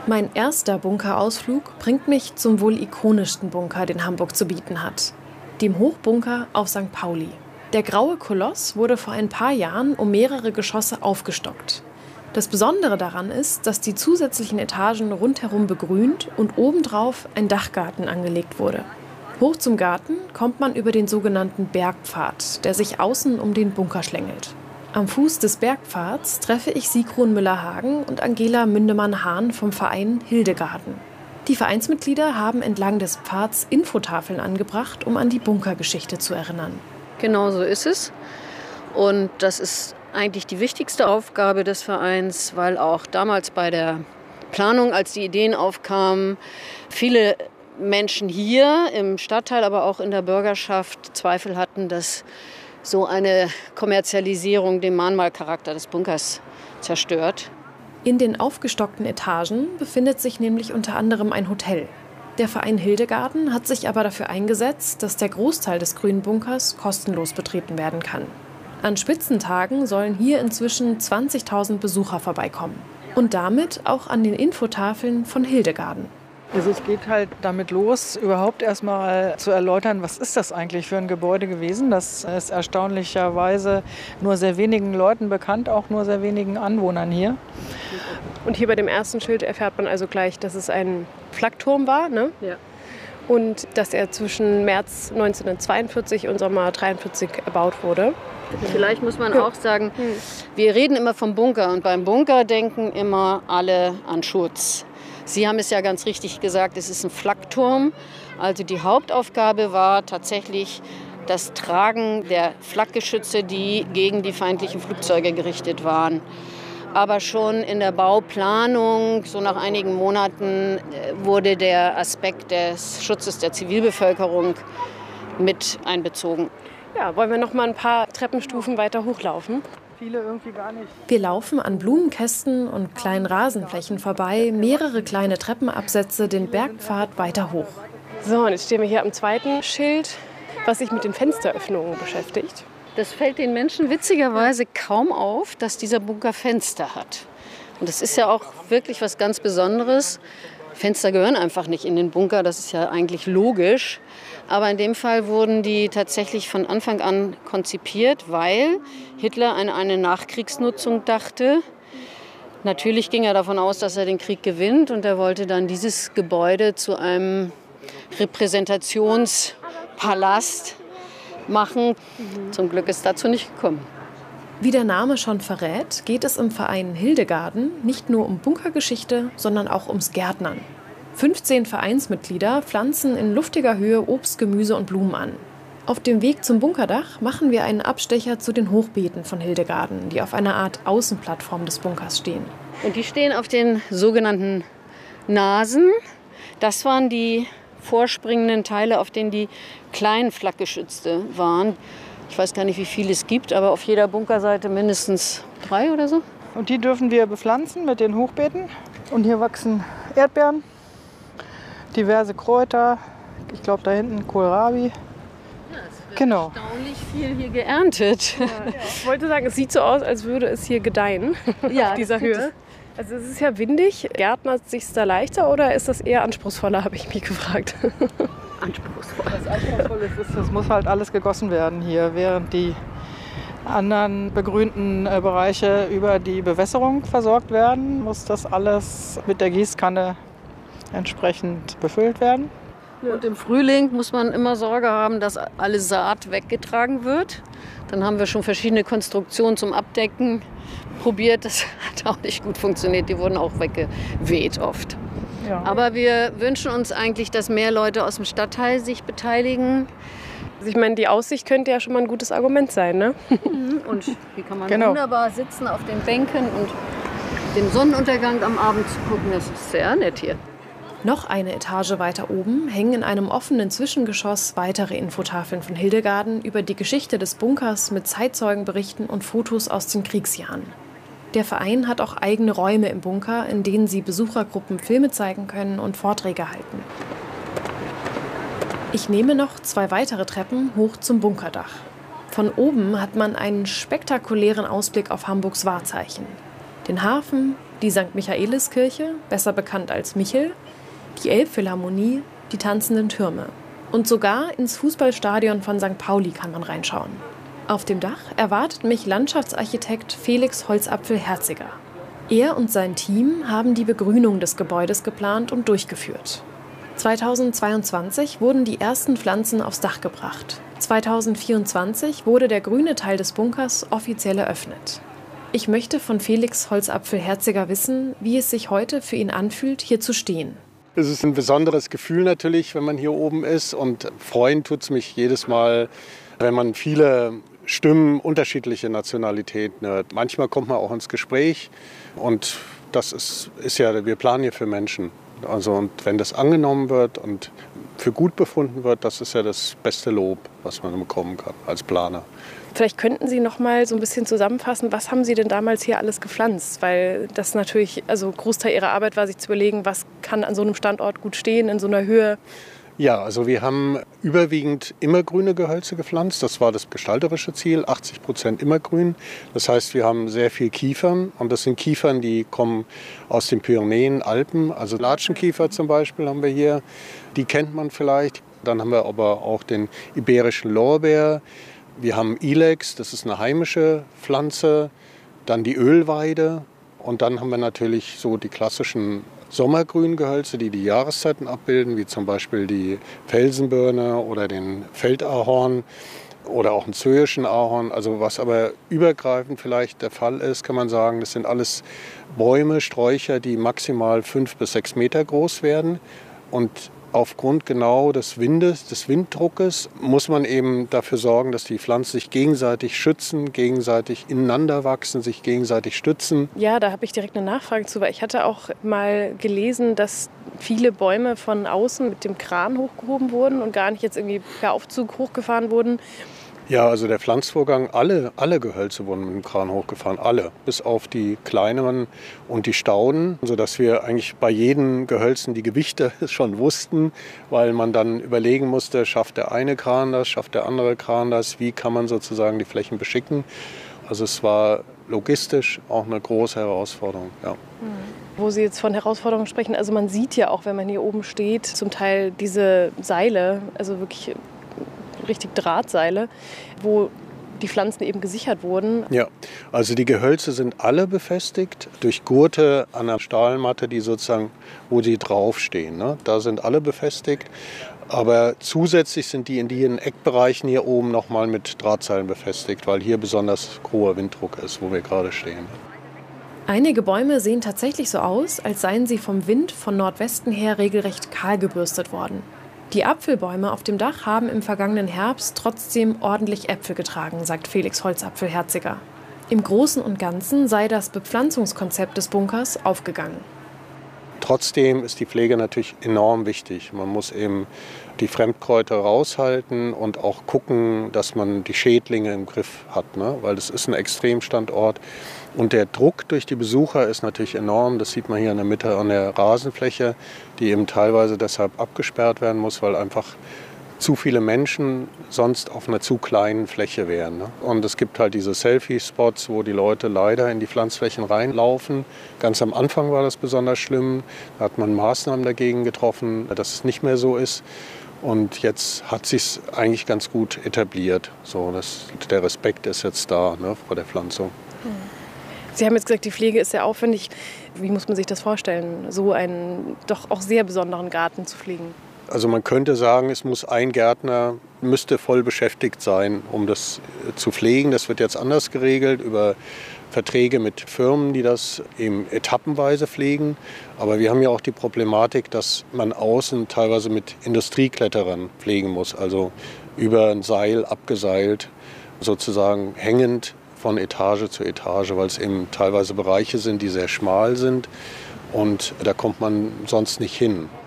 Mein erster Bunkerausflug bringt mich zum wohl ikonischsten Bunker, den Hamburg zu bieten hat. Dem Hochbunker auf St. Pauli. Der graue Koloss wurde vor ein paar Jahren um mehrere Geschosse aufgestockt. Das Besondere daran ist, dass die zusätzlichen Etagen rundherum begrünt und obendrauf ein Dachgarten angelegt wurde. Hoch zum Garten kommt man über den sogenannten Bergpfad, der sich außen um den Bunker schlängelt. Am Fuß des Bergpfads treffe ich Sigrun Müller-Hagen und Angela Mündemann-Hahn vom Verein Hildegarden. Die Vereinsmitglieder haben entlang des Pfads Infotafeln angebracht, um an die Bunkergeschichte zu erinnern. Genau so ist es. Und das ist eigentlich die wichtigste Aufgabe des Vereins, weil auch damals bei der Planung, als die Ideen aufkamen, viele Menschen hier im Stadtteil, aber auch in der Bürgerschaft Zweifel hatten, dass so eine Kommerzialisierung den Mahnmalcharakter des Bunkers zerstört. In den aufgestockten Etagen befindet sich nämlich unter anderem ein Hotel. Der Verein Hildegarden hat sich aber dafür eingesetzt, dass der Großteil des Grünen Bunkers kostenlos betreten werden kann. An Spitzentagen sollen hier inzwischen 20.000 Besucher vorbeikommen. Und damit auch an den Infotafeln von Hildegarden. Also es geht halt damit los, überhaupt erstmal zu erläutern, was ist das eigentlich für ein Gebäude gewesen. Das ist erstaunlicherweise nur sehr wenigen Leuten bekannt, auch nur sehr wenigen Anwohnern hier. Und hier bei dem ersten Schild erfährt man also gleich, dass es ein Flakturm war, ne? Ja. Und dass er zwischen März 1942 und Sommer 1943 erbaut wurde. Vielleicht muss man auch sagen, wir reden immer vom Bunker und beim Bunker denken immer alle an Schutz. Sie haben es ja ganz richtig gesagt, es ist ein Flakturm. Also die Hauptaufgabe war tatsächlich das Tragen der Flakgeschütze, die gegen die feindlichen Flugzeuge gerichtet waren. Aber schon in der Bauplanung, so nach einigen Monaten, wurde der Aspekt des Schutzes der Zivilbevölkerung mit einbezogen. Ja, wollen wir noch mal ein paar Treppenstufen weiter hochlaufen? Viele irgendwie gar nicht. Wir laufen an Blumenkästen und kleinen Rasenflächen vorbei, mehrere kleine Treppenabsätze den Bergpfad weiter hoch. So, und jetzt stehen wir hier am zweiten Schild, was sich mit den Fensteröffnungen beschäftigt. Das fällt den Menschen witzigerweise kaum auf, dass dieser Bunker Fenster hat. Und das ist ja auch wirklich was ganz Besonderes. Fenster gehören einfach nicht in den Bunker, das ist ja eigentlich logisch. Aber in dem Fall wurden die tatsächlich von Anfang an konzipiert, weil Hitler an eine Nachkriegsnutzung dachte. Natürlich ging er davon aus, dass er den Krieg gewinnt und er wollte dann dieses Gebäude zu einem Repräsentationspalast machen. Zum Glück ist dazu nicht gekommen. Wie der Name schon verrät, geht es im Verein Hildegarden nicht nur um Bunkergeschichte, sondern auch ums Gärtnern. 15 Vereinsmitglieder pflanzen in luftiger Höhe Obst, Gemüse und Blumen an. Auf dem Weg zum Bunkerdach machen wir einen Abstecher zu den Hochbeeten von Hildegarden, die auf einer Art Außenplattform des Bunkers stehen. Und die stehen auf den sogenannten Nasen. Das waren die vorspringenden Teile, auf denen die kleinen Flakgeschütze waren. Ich weiß gar nicht, wie viele es gibt, aber auf jeder Bunkerseite mindestens 3 oder so. Und die dürfen wir bepflanzen mit den Hochbeeten. Und hier wachsen Erdbeeren, diverse Kräuter. Ich glaube, da hinten Kohlrabi. Ja, es wird genau. erstaunlich viel hier geerntet. Ja. Ich wollte sagen, es sieht so aus, als würde es hier gedeihen auf dieser Höhe. Also es ist ja windig. Gärtnert es sich da leichter oder ist das eher anspruchsvoller, habe ich mich gefragt. Anspruchsvoll. Was anspruchsvoll ist, das muss halt alles gegossen werden hier, während die anderen begrünten Bereiche über die Bewässerung versorgt werden, muss das alles mit der Gießkanne entsprechend befüllt werden. Und im Frühling muss man immer Sorge haben, dass alle Saat weggetragen wird. Dann haben wir schon verschiedene Konstruktionen zum Abdecken probiert. Das hat auch nicht gut funktioniert. Die wurden auch weggeweht oft. Ja. Aber wir wünschen uns eigentlich, dass mehr Leute aus dem Stadtteil sich beteiligen. Also ich meine, die Aussicht könnte ja schon mal ein gutes Argument sein, ne? Und hier kann man Genau. wunderbar sitzen auf den Bänken und den Sonnenuntergang am Abend zu gucken. Das ist sehr nett hier. Noch eine Etage weiter oben hängen in einem offenen Zwischengeschoss weitere Infotafeln von Hildegarden über die Geschichte des Bunkers mit Zeitzeugenberichten und Fotos aus den Kriegsjahren. Der Verein hat auch eigene Räume im Bunker, in denen sie Besuchergruppen Filme zeigen können und Vorträge halten. Ich nehme noch 2 weitere Treppen hoch zum Bunkerdach. Von oben hat man einen spektakulären Ausblick auf Hamburgs Wahrzeichen. Den Hafen, die St. Michaeliskirche, besser bekannt als Michel, die Elbphilharmonie, die tanzenden Türme. Und sogar ins Fußballstadion von St. Pauli kann man reinschauen. Auf dem Dach erwartet mich Landschaftsarchitekt Felix Holzapfel-Herziger. Er und sein Team haben die Begrünung des Gebäudes geplant und durchgeführt. 2022 wurden die ersten Pflanzen aufs Dach gebracht. 2024 wurde der grüne Teil des Bunkers offiziell eröffnet. Ich möchte von Felix Holzapfel-Herziger wissen, wie es sich heute für ihn anfühlt, hier zu stehen. Es ist ein besonderes Gefühl natürlich, wenn man hier oben ist. Und freuen tut es mich jedes Mal, wenn man viele Stimmen unterschiedliche Nationalitäten hört. Manchmal kommt man auch ins Gespräch und das ist ja, wir planen hier für Menschen. Also und wenn das angenommen wird und für gut befunden wird, das ist ja das beste Lob, was man bekommen kann als Planer. Vielleicht könnten Sie noch mal so ein bisschen zusammenfassen, was haben Sie denn damals hier alles gepflanzt? Weil das natürlich, also Großteil Ihrer Arbeit war, sich zu überlegen, was kann an so einem Standort gut stehen, in so einer Höhe. Ja, also wir haben überwiegend immergrüne Gehölze gepflanzt. Das war das gestalterische Ziel, 80% immergrün. Das heißt, wir haben sehr viel Kiefern und das sind Kiefern, die kommen aus den Pyrenäen, Alpen. Also Latschenkiefer zum Beispiel haben wir hier, die kennt man vielleicht. Dann haben wir aber auch den iberischen Lorbeer. Wir haben Ilex, das ist eine heimische Pflanze. Dann die Ölweide und dann haben wir natürlich so die klassischen Sommergrüngehölze, die die Jahreszeiten abbilden, wie zum Beispiel die Felsenbirne oder den Feldahorn oder auch einen zöischen Ahorn. Also was aber übergreifend vielleicht der Fall ist, kann man sagen, das sind alles Bäume, Sträucher, die maximal 5 bis 6 Meter groß werden. Und aufgrund genau des Windes, des Winddruckes, muss man eben dafür sorgen, dass die Pflanzen sich gegenseitig schützen, gegenseitig ineinander wachsen, sich gegenseitig stützen. Ja, da habe ich direkt eine Nachfrage zu, weil ich hatte auch mal gelesen, dass viele Bäume von außen mit dem Kran hochgehoben wurden und gar nicht jetzt irgendwie per Aufzug hochgefahren wurden. Ja, also der Pflanzvorgang, alle Gehölze wurden mit dem Kran hochgefahren, alle, bis auf die kleineren und die Stauden, sodass wir eigentlich bei jedem Gehölzen die Gewichte schon wussten, weil man dann überlegen musste, schafft der eine Kran das, schafft der andere Kran das, wie kann man sozusagen die Flächen beschicken. Also es war logistisch auch eine große Herausforderung, ja. Wo Sie jetzt von Herausforderungen sprechen, also man sieht ja auch, wenn man hier oben steht, zum Teil diese Seile, also wirklich richtig Drahtseile, wo die Pflanzen eben gesichert wurden. Ja, also die Gehölze sind alle befestigt durch Gurte an der Stahlmatte, die sozusagen, wo sie draufstehen. Ne? Da sind alle befestigt. Aber zusätzlich sind die in den Eckbereichen hier oben nochmal mit Drahtseilen befestigt, weil hier besonders hoher Winddruck ist, wo wir gerade stehen. Einige Bäume sehen tatsächlich so aus, als seien sie vom Wind von Nordwesten her regelrecht kahl gebürstet worden. Die Apfelbäume auf dem Dach haben im vergangenen Herbst trotzdem ordentlich Äpfel getragen, sagt Felix Holzapfel-Herziger. Im Großen und Ganzen sei das Bepflanzungskonzept des Bunkers aufgegangen. Trotzdem ist die Pflege natürlich enorm wichtig. Man muss eben die Fremdkräuter raushalten und auch gucken, dass man die Schädlinge im Griff hat, ne? Weil das ist ein Extremstandort. Und der Druck durch die Besucher ist natürlich enorm. Das sieht man hier in der Mitte an der Rasenfläche, die eben teilweise deshalb abgesperrt werden muss, weil einfach zu viele Menschen sonst auf einer zu kleinen Fläche wären. Ne? Und es gibt halt diese Selfie-Spots, wo die Leute leider in die Pflanzflächen reinlaufen. Ganz am Anfang war das besonders schlimm. Da hat man Maßnahmen dagegen getroffen, dass es nicht mehr so ist. Und jetzt hat sich es eigentlich ganz gut etabliert. So, der Respekt ist jetzt da, ne, vor der Pflanzung. Sie haben jetzt gesagt, die Pflege ist sehr aufwendig. Wie muss man sich das vorstellen, so einen doch auch sehr besonderen Garten zu pflegen? Also man könnte sagen, es muss ein Gärtner, müsste voll beschäftigt sein, um das zu pflegen. Das wird jetzt anders geregelt über Verträge mit Firmen, die das eben etappenweise pflegen. Aber wir haben ja auch die Problematik, dass man außen teilweise mit Industriekletterern pflegen muss. Also über ein Seil abgeseilt, sozusagen hängend von Etage zu Etage, weil es eben teilweise Bereiche sind, die sehr schmal sind. Und da kommt man sonst nicht hin.